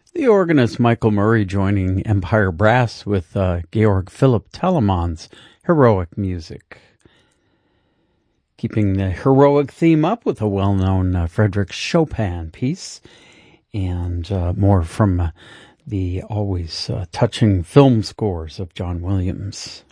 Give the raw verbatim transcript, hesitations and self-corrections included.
The organist Michael Murray joining Empire Brass with uh, Georg Philipp Telemann's heroic music. Keeping the heroic theme up with a well-known uh, Frédéric Chopin piece, and uh, more from uh, the always uh, touching film scores of John Williams.